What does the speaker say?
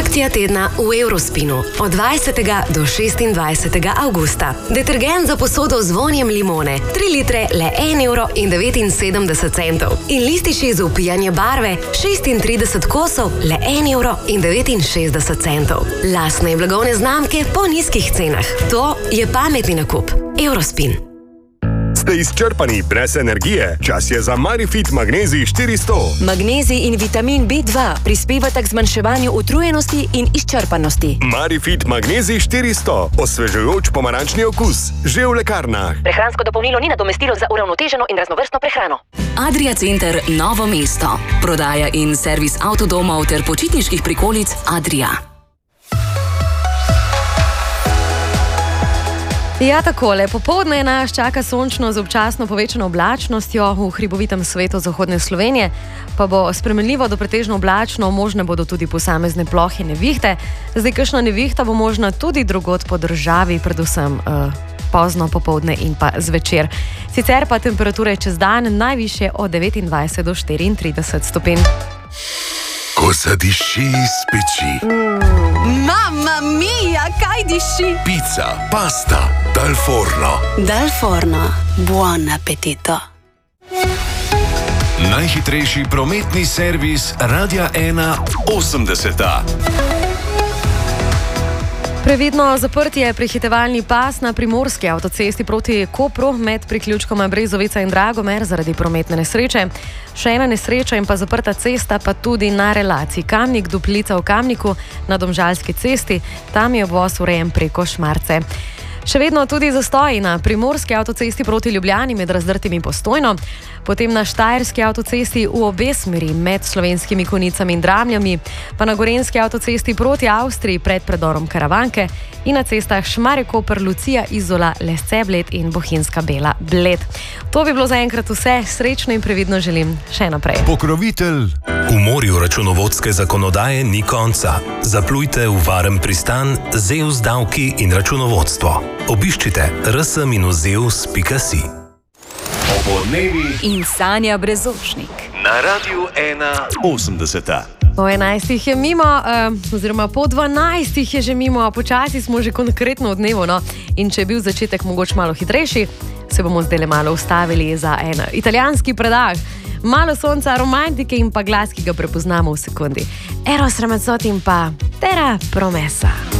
Akcija tedna v Eurospinu od 20. do 26. avgusta. Detergent za posodo z vonjem limone, 3 litre le 1,79 € in lističi za vpijanje barve, 36 kosov le 1,69 €. Lastne blagovne znamke po nizkih cenah. To je pametni nakup. Eurospin. Ste izčrpani brez energije? Čas je za Marifit Magnezij 400. Magnezij in vitamin B2 prispevata k zmanjševanju utrujenosti in izčrpanosti. Marifit Magnezij 400. Osvežujoč pomarančni okus. Že v lekarnah. Prehransko dopolnilo ni nadomestilo za uravnoteženo in raznovrstno prehrano. Adria Center Novo mesto. Prodaja in servis avtodomov ter počitniških prikolic Adria. Ja, takole. Popoldne nas čaka sončno z občasno povečano oblačnostjo, v hribovitem svetu zahodne Slovenije pa bo spremenljivo do pretežno oblačno, možne bodo tudi posamezne plohe nevihte. Zdaj, kakšna nevihta bo možna tudi drugod po državi, predvsem pozno popoldne in pa zvečer. Sicer pa temperature čez dan najvišje od 29 do 34 stopinj. Ko zadiši iz peči. Mamma mia, kaj diši? Pica, pasta, dal forno. Dal forno, buon appetito. Najhitrejši prometni servis Radia 1 80. Previdno zaprt je prehitevalni pas na primorski avtocesti proti Kopru med priključkoma Brezovica in Dragomer zaradi prometne nesreče. Še ena nesreča in pa zaprta cesta pa tudi na relaciji Kamnik-Duplica v Kamniku na Domžalski cesti. Tam je obvoz urejen preko Šmarce. Še vedno tudi zastoji na primorski avtocesti proti Ljubljani med Razdrtim in Postojno, potem na štajerski avtocesti v obe smeri med Slovenskimi Konjicami in Dramljami, pa na gorenski avtocesti proti Avstriji pred predorom Karavanke in na cestah Šmarje-Koper, Lucija, Izola, Lesce, Bled in Bohinjska Bela, Bled. To bi bilo zaenkrat vse. Srečno in previdno želim še naprej. Pokrovitelj. V morju računovodske zakonodaje ni konca. Zaplujte v varen pristan ZEUS davki in računovodstvo. Obiščite rs-zeus.si. Opoldnevi In Sanja Brezovšnik. na Radiu 1 80. Po 11 je mimo, oziroma po 12 je že mimo, počasi smo že konkretno v dnevu. No? In če je bil začetek mogoče malo hitrejši, se bomo zdaj le malo ustavili za en italijanski predah. Malo sonca, romantike in pa glas, ki ga prepoznamo v sekundi. Eros Ramazzotti in pa Terra Promessa.